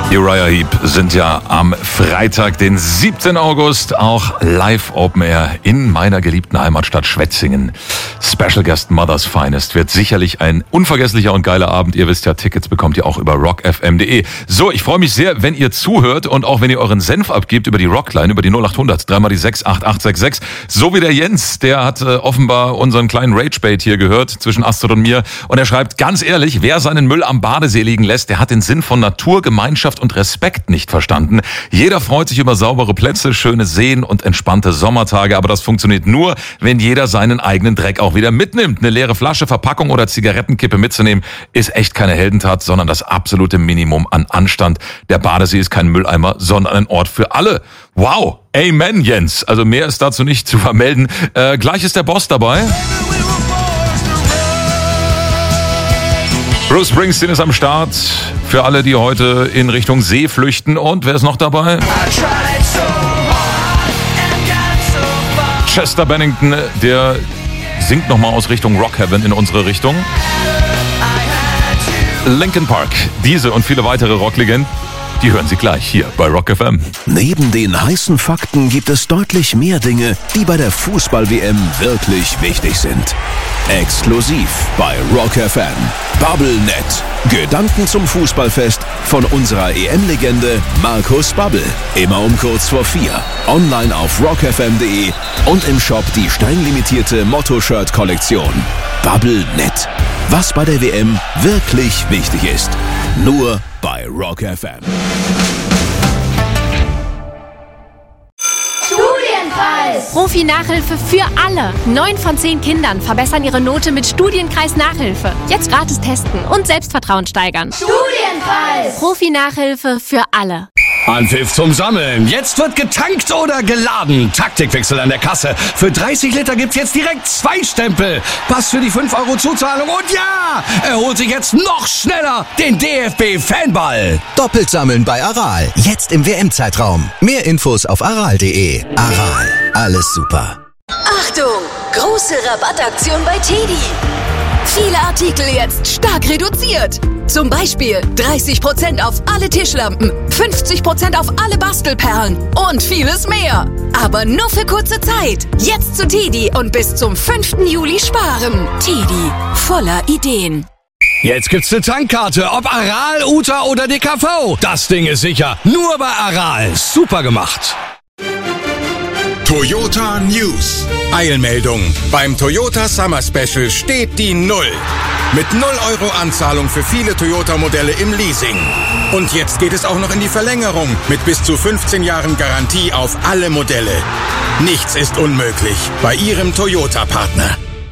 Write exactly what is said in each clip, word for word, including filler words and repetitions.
Uriah Heep sind ja am Freitag, den siebten August, auch live Open Air in meiner geliebten Heimatstadt Schwetzingen. Special Guest Mother's Finest wird sicherlich ein unvergesslicher und geiler Abend. Ihr wisst ja, Tickets bekommt ihr auch über rock f m punkt de. So, ich freue mich sehr, wenn ihr zuhört und auch wenn ihr euren Senf abgibt über die Rockline, über die null acht hundert, dreimal die sechs acht acht sechs sechs. So wie der Jens, der hat äh, offenbar unseren kleinen Rage-Bait hier gehört zwischen Astrid und mir. Und er schreibt, ganz ehrlich, wer seinen Müll am Badesee liegen lässt, der hat den Sinn von Natur, Gemeinschaft und Respekt nicht verstanden. Jeder freut sich über saubere Plätze, schöne Seen und entspannte Sommertage, aber das funktioniert nur, wenn jeder seinen eigenen Dreck auch wieder mitnimmt. Eine leere Flasche, Verpackung oder Zigarettenkippe mitzunehmen, ist echt keine Heldentat, sondern das absolute Minimum an Anstand. Der Badesee ist kein Mülleimer, sondern ein Ort für alle. Wow, amen, Jens. Also mehr ist dazu nicht zu vermelden. Äh, gleich ist der Boss dabei. Bruce Springsteen ist am Start für alle, die heute in Richtung See flüchten. Und wer ist noch dabei? Chester Bennington, der singt nochmal aus Richtung Rock Heaven in unsere Richtung. Linkin Park, diese und viele weitere Rocklegenden, die hören Sie gleich hier bei Rock F M. Neben den heißen Fakten gibt es deutlich mehr Dinge, die bei der Fußball-W M wirklich wichtig sind. Exklusiv bei Rock F M. BubbleNet. Gedanken zum Fußballfest von unserer E M-Legende Markus Babbel. Immer um kurz vor vier. Online auf rock f m punkt de und im Shop die streng limitierte Motto-Shirt-Kollektion. BubbleNet. Was bei der W M wirklich wichtig ist. Nur bei Rock F M. Profi-Nachhilfe für alle. Neun von zehn Kindern verbessern ihre Note mit Studienkreis Nachhilfe. Jetzt gratis testen und Selbstvertrauen steigern. Studienkreis! Profi-Nachhilfe für alle. Anpfiff zum Sammeln. Jetzt wird getankt oder geladen. Taktikwechsel an der Kasse. Für dreißig Liter gibt's jetzt direkt zwei Stempel. Pass für die fünf Euro Zuzahlung. Und ja, er holt sich jetzt noch schneller den D F B-Fanball. Doppelt sammeln bei Aral. Jetzt im W M-Zeitraum. Mehr Infos auf aral punkt de. Aral. Alles super. Achtung! Große Rabattaktion bei Teddy. Viele Artikel jetzt stark reduziert. Zum Beispiel dreißig Prozent auf alle Tischlampen, fünfzig Prozent auf alle Bastelperlen und vieles mehr. Aber nur für kurze Zeit. Jetzt zu Teddy und bis zum fünften Juli sparen. Teddy, voller Ideen. Jetzt gibt's eine Tankkarte, ob Aral, Uta oder D K V. Das Ding ist sicher. Nur bei Aral. Super gemacht. Toyota News. Eilmeldung. Beim Toyota Summer Special steht die Null. Mit null Euro Anzahlung für viele Toyota-Modelle im Leasing. Und jetzt geht es auch noch in die Verlängerung mit bis zu fünfzehn Jahren Garantie auf alle Modelle. Nichts ist unmöglich bei Ihrem Toyota-Partner.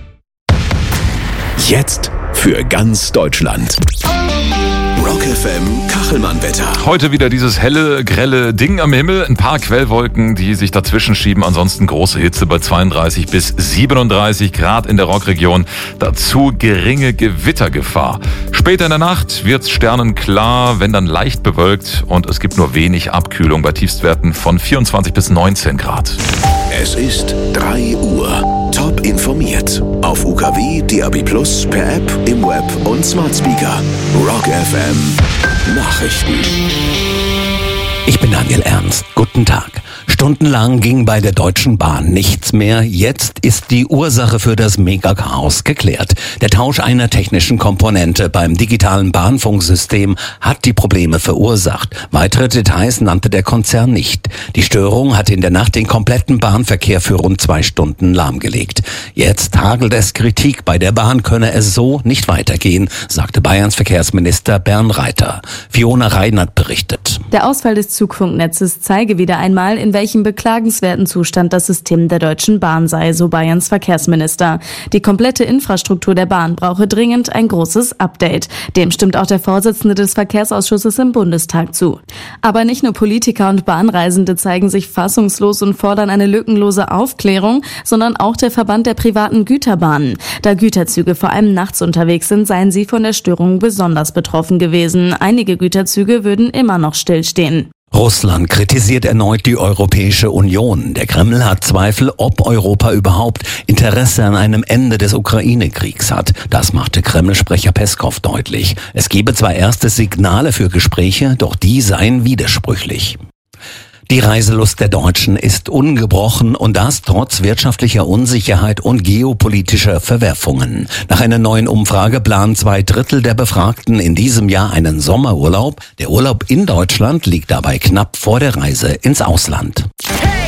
Jetzt für ganz Deutschland. Rock F M Kachelmann-Wetter. Heute wieder dieses helle, grelle Ding am Himmel. Ein paar Quellwolken, die sich dazwischen schieben. Ansonsten große Hitze bei zweiunddreißig bis siebenunddreißig Grad in der Rockregion. Dazu geringe Gewittergefahr. Später in der Nacht wird's sternenklar, wenn dann leicht bewölkt. Und es gibt nur wenig Abkühlung bei Tiefstwerten von vierundzwanzig bis neunzehn Grad. Es ist drei Uhr. Top informiert. Auf U K W, D A B plus, per App, im Web und Smart Speaker. Rock F M Nachrichten. Ich bin Daniel Ernst. Guten Tag. Stundenlang ging bei der Deutschen Bahn nichts mehr. Jetzt ist die Ursache für das Megachaos geklärt. Der Tausch einer technischen Komponente beim digitalen Bahnfunksystem hat die Probleme verursacht. Weitere Details nannte der Konzern nicht. Die Störung hat in der Nacht den kompletten Bahnverkehr für rund zwei Stunden lahmgelegt. Jetzt hagelt es Kritik. Bei der Bahn könne es so nicht weitergehen, sagte Bayerns Verkehrsminister Bernd Reiter. Fiona Reinert berichtet. Der Ausfall des Zugfunknetzes zeige wieder einmal, in welchem beklagenswerten Zustand das System der Deutschen Bahn sei, so Bayerns Verkehrsminister. Die komplette Infrastruktur der Bahn brauche dringend ein großes Update. Dem stimmt auch der Vorsitzende des Verkehrsausschusses im Bundestag zu. Aber nicht nur Politiker und Bahnreisende zeigen sich fassungslos und fordern eine lückenlose Aufklärung, sondern auch der Verband der privaten Güterbahnen. Da Güterzüge vor allem nachts unterwegs sind, seien sie von der Störung besonders betroffen gewesen. Einige Güterzüge würden immer noch stillstehen. Russland kritisiert erneut die Europäische Union. Der Kreml hat Zweifel, ob Europa überhaupt Interesse an einem Ende des Ukraine-Kriegs hat. Das machte Kreml-Sprecher Peskow deutlich. Es gebe zwar erste Signale für Gespräche, doch die seien widersprüchlich. Die Reiselust der Deutschen ist ungebrochen und das trotz wirtschaftlicher Unsicherheit und geopolitischer Verwerfungen. Nach einer neuen Umfrage planen zwei Drittel der Befragten in diesem Jahr einen Sommerurlaub. Der Urlaub in Deutschland liegt dabei knapp vor der Reise ins Ausland. Hey!